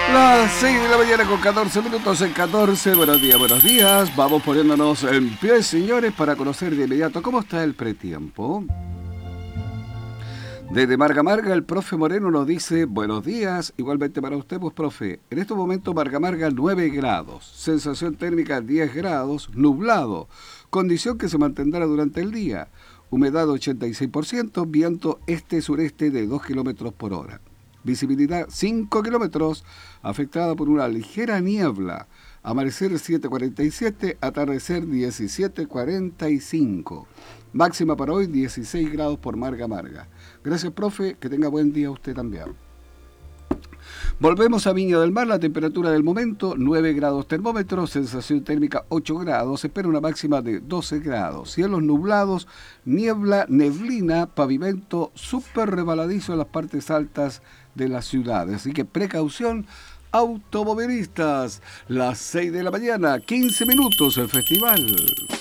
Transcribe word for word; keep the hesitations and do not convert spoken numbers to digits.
Las seis de la mañana con catorce minutos en catorce. Buenos días, buenos días. Vamos poniéndonos en pie, señores, para conocer de inmediato cómo está el pretiempo. Desde Marga Marga, el profe Moreno nos dice buenos días. Igualmente para usted, pues, profe. En este momento, Marga Marga, nueve grados. Sensación térmica, diez grados. Nublado. Condición que se mantendrá durante el día. Humedad ochenta y seis por ciento. Viento este-sureste de dos kilómetros por hora. Visibilidad cinco kilómetros, afectada por una ligera niebla. Amanecer siete cuarenta y siete, atardecer diecisiete cuarenta y cinco. Máxima para hoy dieciséis grados por Marga Marga. Gracias, profe, que tenga buen día usted también. Volvemos a Viña del Mar, la temperatura del momento nueve grados termómetro, sensación térmica ocho grados, espera una máxima de doce grados, cielos nublados, niebla, neblina, pavimento súper rebaladizo en las partes altas de la ciudad, así que precaución automovilistas. Las seis de la mañana, quince minutos el festival.